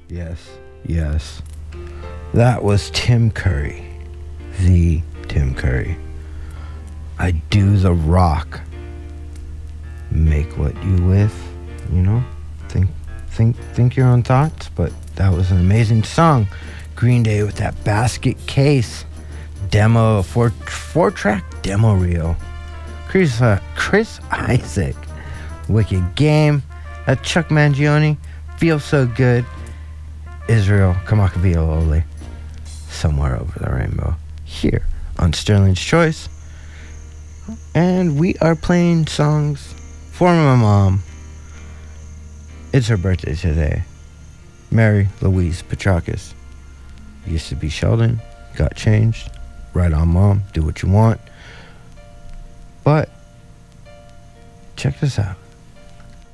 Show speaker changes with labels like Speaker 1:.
Speaker 1: Yes, yes. That was Tim Curry. The Tim Curry. I do the rock. Make what you with, you know? Think your own thoughts, but that was an amazing song. Green Day with that Basket Case demo, four-track demo reel. Chris Isaac, Wicked Game. That Chuck Mangione, Feel So Good. Israel Kamakaviolole, Somewhere Over the Rainbow. Here on Sterling's Choice. And we are playing songs for my mom. It's her birthday today. Mary Louise Petrakis. Used to be Sheldon, got changed. Right on, Mom. Do what you want. But check this out.